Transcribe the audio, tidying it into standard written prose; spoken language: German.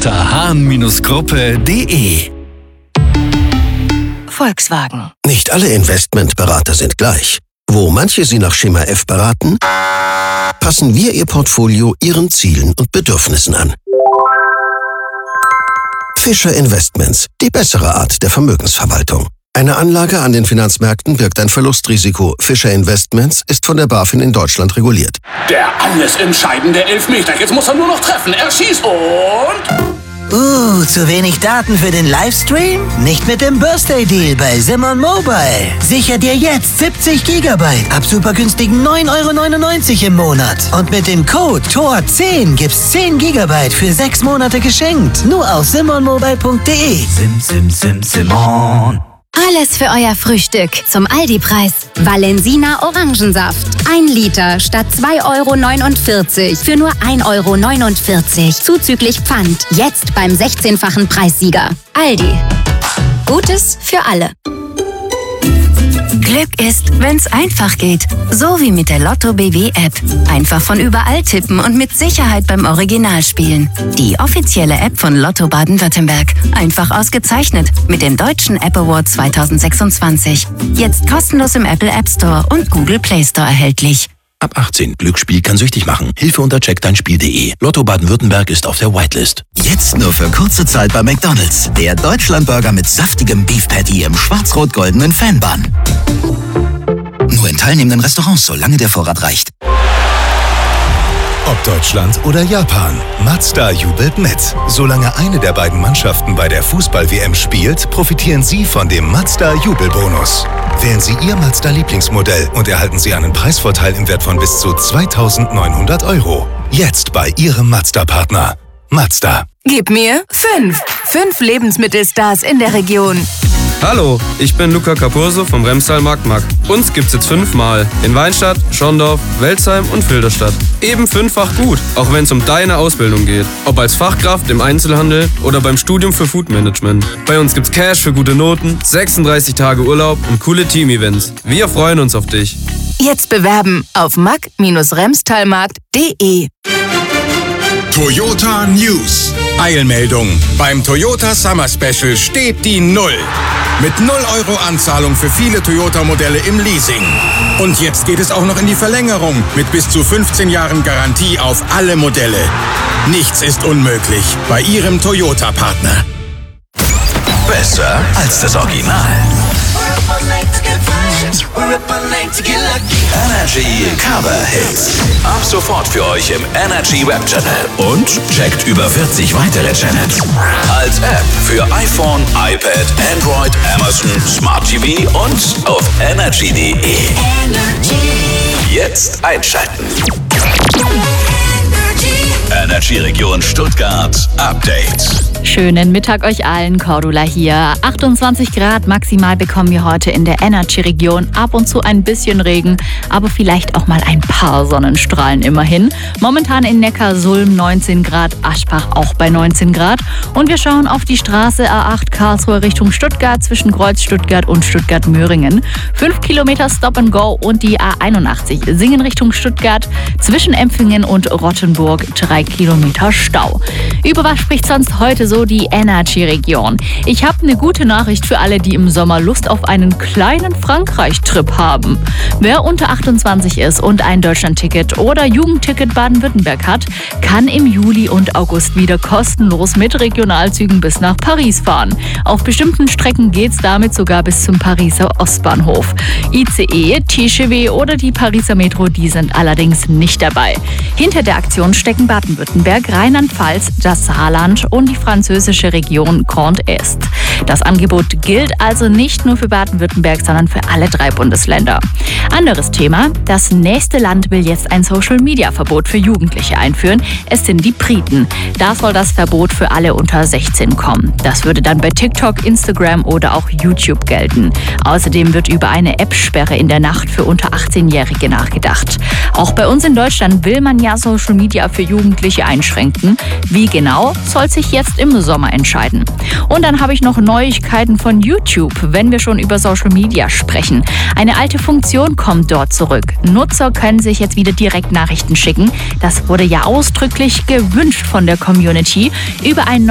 unter hahn-gruppe.de. Volkswagen. Nicht alle Investmentberater sind gleich. Wo manche Sie nach Schema F beraten, passen wir Ihr Portfolio Ihren Zielen und Bedürfnissen an. Fischer Investments, die bessere Art der Vermögensverwaltung. Eine Anlage an den Finanzmärkten birgt ein Verlustrisiko. Fischer Investments ist von der BaFin in Deutschland reguliert. Der alles entscheidende Elfmeter. Jetzt muss er nur noch treffen. Er schießt und... zu wenig Daten für den Livestream? Nicht mit dem Birthday-Deal bei Simon Mobile. Sicher dir jetzt 70 GB ab super günstigen 9,99 € im Monat. Und mit dem Code TOR10 gibt's 10 GB für 6 Monate geschenkt. Nur auf simonmobile.de. Simon. Alles für euer Frühstück zum Aldi-Preis. Valensina Orangensaft. 1 Liter statt 2,49 € für nur 1,49 € zuzüglich Pfand. Jetzt beim 16-fachen Preissieger. Aldi. Gutes für alle. Glück ist, wenn's einfach geht. So wie mit der Lotto BW-App. Einfach von überall tippen und mit Sicherheit beim Original spielen. Die offizielle App von Lotto Baden-Württemberg. Einfach ausgezeichnet mit dem Deutschen App Award 2026. Jetzt kostenlos im Apple App Store und Google Play Store erhältlich. Ab 18. Glücksspiel kann süchtig machen. Hilfe unter checkdeinspiel.de. Lotto Baden-Württemberg ist auf der Whitelist. Jetzt nur für kurze Zeit bei McDonald's. Der Deutschlandburger mit saftigem Beef Patty im schwarz-rot-goldenen Fanbun. Nur in teilnehmenden Restaurants, solange der Vorrat reicht. Ob Deutschland oder Japan, Mazda jubelt mit. Solange eine der beiden Mannschaften bei der Fußball-WM spielt, profitieren Sie von dem Mazda-Jubelbonus. Wählen Sie Ihr Mazda-Lieblingsmodell und erhalten Sie einen Preisvorteil im Wert von bis zu 2.900 €. Jetzt bei Ihrem Mazda-Partner. Mazda. Gib mir 5. 5 Lebensmittelstars in der Region. Hallo, ich bin Luca Capurso vom Remstal Marktmarkt. Uns gibt's jetzt 5-mal. In Weinstadt, Schondorf, Welzheim und Filderstadt. Eben 5-fach gut, auch wenn es um deine Ausbildung geht. Ob als Fachkraft im Einzelhandel oder beim Studium für Foodmanagement. Bei uns gibt's Cash für gute Noten, 36 Tage Urlaub und coole Team-Events. Wir freuen uns auf dich. Jetzt bewerben auf mack-remstalmarkt.de. Toyota News. Eilmeldung. Beim Toyota Summer Special steht die 0. Mit 0 € Anzahlung für viele Toyota-Modelle im Leasing. Und jetzt geht es auch noch in die Verlängerung mit bis zu 15 Jahren Garantie auf alle Modelle. Nichts ist unmöglich bei Ihrem Toyota-Partner. Besser als das Original. Energy Cover Hits. Ab sofort für euch im Energy Web Channel. Und checkt über 40 weitere Channels. Als App für iPhone, iPad, Android, Amazon, Smart TV und auf energy.de. Jetzt einschalten. Energy Region Stuttgart Update. Schönen Mittag euch allen, Cordula hier. 28 Grad maximal bekommen wir heute in der Energy-Region. Ab und zu ein bisschen Regen, aber vielleicht auch mal ein paar Sonnenstrahlen immerhin. Momentan in Neckarsulm 19 Grad, Aschbach auch bei 19 Grad. Und wir schauen auf die Straße A8 Karlsruhe Richtung Stuttgart zwischen Kreuz Stuttgart und Stuttgart-Möhringen. 5 Kilometer Stop and Go und die A81 Singen Richtung Stuttgart zwischen Empfingen und Rottenburg 3 Kilometer Stau. Über was spricht sonst heute so die Energy-Region? Ich habe eine gute Nachricht für alle, die im Sommer Lust auf einen kleinen Frankreich-Trip haben. Wer unter 28 ist und ein Deutschland-Ticket oder Jugendticket Baden-Württemberg hat, kann im Juli und August wieder kostenlos mit Regionalzügen bis nach Paris fahren. Auf bestimmten Strecken geht's damit sogar bis zum Pariser Ostbahnhof. ICE, TGV oder die Pariser Metro, die sind allerdings nicht dabei. Hinter der Aktion stecken Baden-Württemberg, Rheinland-Pfalz, das Saarland und die französische Region Grand Est. Das Angebot gilt also nicht nur für Baden-Württemberg, sondern für alle 3 Bundesländer. Anderes Thema: Das nächste Land will jetzt ein Social-Media-Verbot für Jugendliche einführen. Es sind die Briten. Da soll das Verbot für alle unter 16 kommen. Das würde dann bei TikTok, Instagram oder auch YouTube gelten. Außerdem wird über eine App-Sperre in der Nacht für unter 18-Jährige nachgedacht. Auch bei uns in Deutschland will man ja Social Media für Jugendliche einschränken. Wie genau, soll sich jetzt im Sommer entscheiden. Und dann habe ich noch Neuigkeiten von YouTube, wenn wir schon über Social Media sprechen. Eine alte Funktion kommt dort zurück. Nutzer können sich jetzt wieder direkt Nachrichten schicken. Das wurde ja ausdrücklich gewünscht von der Community. Über ein